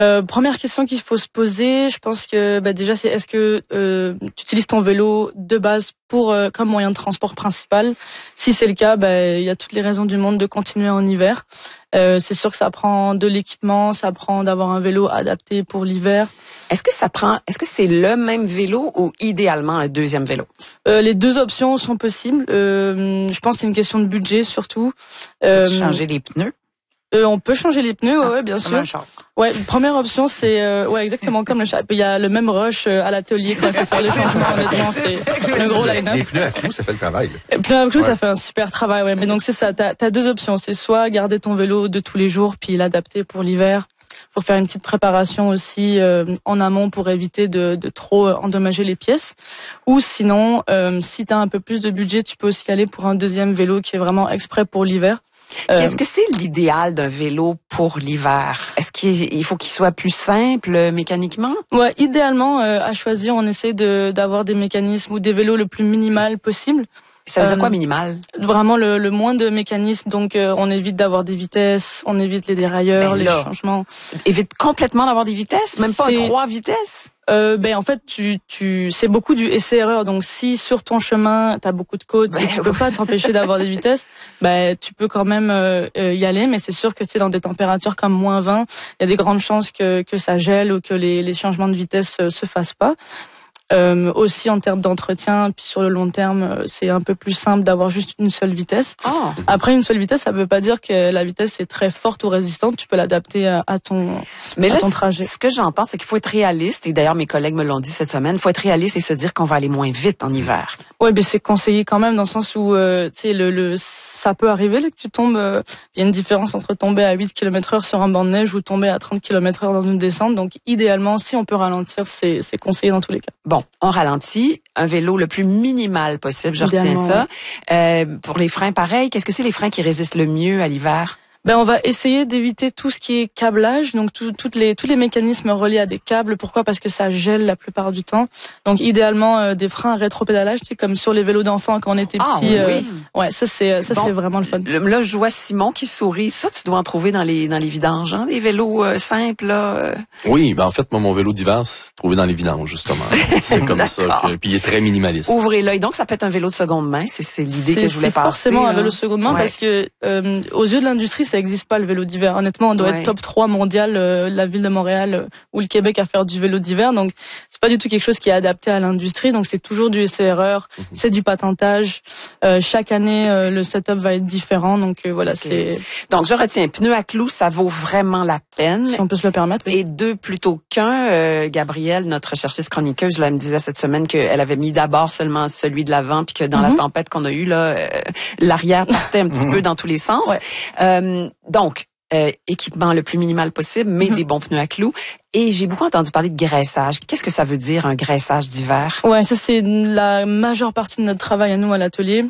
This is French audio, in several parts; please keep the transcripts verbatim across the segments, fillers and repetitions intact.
Euh, première question qu'il faut se poser, je pense que bah, déjà c'est est-ce que euh, tu utilises ton vélo de base pour euh, comme moyen de transport principal. Si c'est le cas, bah, il y a toutes les raisons du monde de continuer en hiver. Euh, c'est sûr que ça prend de l'équipement, ça prend d'avoir un vélo adapté pour l'hiver. Est-ce que ça prend, est-ce que c'est le même vélo ou idéalement un deuxième vélo? Euh, les deux options sont possibles. Euh, je pense que c'est une question de budget surtout. Euh, changer les pneus? Euh, on peut changer les pneus, ouais, ah, ouais bien sûr. sûr. Ouais, première option, c'est euh, ouais exactement comme le chat. Il y a le même rush euh, à l'atelier quand il faut faire les changements. Honnêtement, c'est le gros line-up. Les pneus à clous, ça fait le travail. Les pneus à clous, ouais. Ça fait un super travail. Ouais, mais donc c'est ça. T'as, t'as deux options. C'est soit garder ton vélo de tous les jours puis l'adapter pour l'hiver. Faut faire une petite préparation aussi euh, en amont pour éviter de, de trop endommager les pièces. Ou sinon, euh, si t'as un peu plus de budget, tu peux aussi aller pour un deuxième vélo qui est vraiment exprès pour l'hiver. Qu'est-ce que c'est l'idéal d'un vélo pour l'hiver? Est-ce qu'il faut qu'il soit plus simple mécaniquement? Ouais, idéalement, euh, à choisir, on essaie de d'avoir des mécanismes ou des vélos le plus minimal possible. Ça veut dire euh, quoi minimal? Vraiment le, le moins de mécanismes, donc euh, on évite d'avoir des vitesses, on évite les dérailleurs, ben là, les changements. Évite complètement d'avoir des vitesses? Même pas trois vitesses? Euh, ben en fait tu tu c'est beaucoup du essai-erreur, donc si sur ton chemin t'as beaucoup de côtes ben, et tu ouais. peux pas t'empêcher d'avoir des vitesses, ben tu peux quand même euh, y aller, mais c'est sûr que tu sais dans des températures comme moins vingt, il y a des grandes chances que que ça gèle ou que les les changements de vitesse euh, se fassent pas. Euh, aussi en termes d'entretien, puis sur le long terme, c'est un peu plus simple d'avoir juste une seule vitesse. Oh. Après, une seule vitesse, ça veut pas dire que la vitesse est très forte ou résistante. Tu peux l'adapter à, à ton, Mais à là, ton trajet. Ce que j'entends, c'est qu'il faut être réaliste. Et d'ailleurs, mes collègues me l'ont dit cette semaine. Il faut être réaliste et se dire qu'on va aller moins vite en hiver. Ouais, mais c'est conseillé quand même dans le sens où, euh, tu sais, le, le, ça peut arriver là, que tu tombes. Il euh, y a une différence entre tomber à huit kilomètres heure sur un banc de neige ou tomber à trente kilomètres heure dans une descente. Donc, idéalement, si on peut ralentir, c'est, c'est conseillé dans tous les cas. Bon. On ralentit, un vélo le plus minimal possible, je retiens ça. Euh, pour les freins, pareil, qu'est-ce que c'est les freins qui résistent le mieux à l'hiver? Ben on va essayer d'éviter tout ce qui est câblage, donc tout, toutes les tous les mécanismes reliés à des câbles. Pourquoi? Parce que ça gèle la plupart du temps. Donc idéalement euh, des freins à rétropédalage, c'est comme sur les vélos d'enfants quand on était ah, petit. Oui. Euh, ouais, ça c'est ça bon, c'est vraiment le fun. Là, je vois Simon qui sourit. Ça, tu dois en trouver dans les dans les vidanges, hein, des vélos euh, simples là. Euh... Oui, ben en fait, moi mon vélo d'hiver, c'est trouvé dans les vidanges justement. C'est comme ça. Que, puis il est très minimaliste. Ouvrez l'œil. Donc ça peut être un vélo de seconde main. C'est c'est l'idée c'est, que je voulais c'est passer. C'est forcément là. un vélo de seconde main ouais. Parce que euh, aux yeux de l'industrie, ça n'existe pas le vélo d'hiver. Honnêtement, on doit ouais. être top trois mondial, euh, la ville de Montréal euh, ou le Québec à faire du vélo d'hiver. Donc, c'est pas du tout quelque chose qui est adapté à l'industrie. Donc, c'est toujours du essai-erreur, mm-hmm. c'est du patentage. Euh, chaque année, euh, le setup va être différent. Donc, euh, voilà, okay. c'est... Donc, je retiens, pneu à clous, ça vaut vraiment la peine. Si on peut se le permettre. Oui. Et deux plutôt qu'un. Euh, Gabrielle, notre chercheuse chroniqueuse, là, elle me disait cette semaine qu'elle avait mis d'abord seulement celui de l'avant, puis que dans mm-hmm. la tempête qu'on a eue, là, euh, l'arrière partait un petit mm-hmm. peu dans tous les sens. Ouais. Euh, donc, Euh, équipement le plus minimal possible, mais mmh. des bons pneus à clous. Et j'ai beaucoup entendu parler de graissage. Qu'est-ce que ça veut dire, un graissage d'hiver? Ouais, ça c'est la majeure partie de notre travail à nous à l'atelier.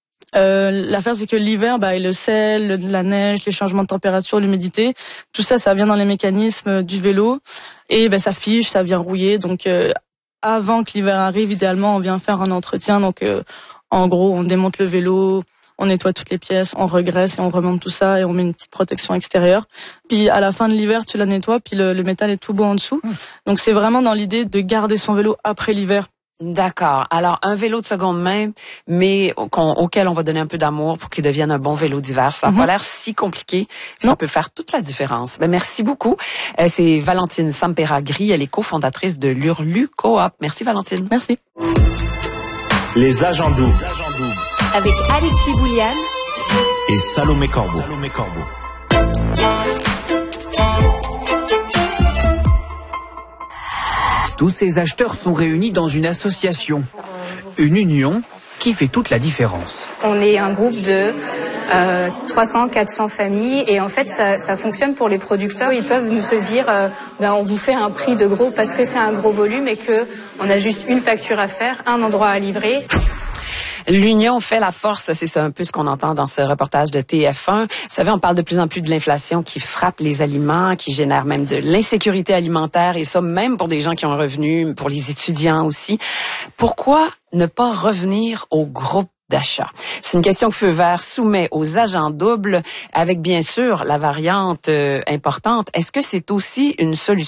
Euh, l'affaire c'est que l'hiver, bah, le sel, le, la neige, les changements de température, l'humidité, tout ça, ça vient dans les mécanismes du vélo et ben ça fiche, ça vient rouiller. Donc euh, avant que l'hiver arrive, idéalement, on vient faire un entretien. Donc euh, en gros, on démonte le vélo. On nettoie toutes les pièces, on regraisse et on remonte tout ça et on met une petite protection extérieure. Puis à la fin de l'hiver, tu la nettoies, puis le, le métal est tout beau en dessous. Mmh. Donc c'est vraiment dans l'idée de garder son vélo après l'hiver. D'accord. Alors un vélo de seconde main, mais auquel on va donner un peu d'amour pour qu'il devienne un bon vélo d'hiver. Ça n'a mmh. pas l'air si compliqué. Ça non. peut faire toute la différence. Ben, merci beaucoup. Euh, c'est Valentine Sampera-Gris. Elle est cofondatrice de l'Hurlu Coop. Merci Valentine. Merci. Les agents doubles. Avec Alexis Bouliane et Salomé Corbeau. Salomé Corbeau. Tous ces acheteurs sont réunis dans une association, une union qui fait toute la différence. On est un groupe de euh, trois cents, quatre cents familles et en fait ça, ça fonctionne pour les producteurs. Ils peuvent nous se dire euh, ben, on vous fait un prix de gros parce que c'est un gros volume et que on a juste une facture à faire, un endroit à livrer. L'union fait la force, c'est ça un peu ce qu'on entend dans ce reportage de T F un. Vous savez, on parle de plus en plus de l'inflation qui frappe les aliments, qui génère même de l'insécurité alimentaire, et ça même pour des gens qui ont un revenu, pour les étudiants aussi. Pourquoi ne pas revenir au groupe d'achat? C'est une question que Feu Vert soumet aux agents doubles, avec bien sûr la variante euh, importante. Est-ce que c'est aussi une solution?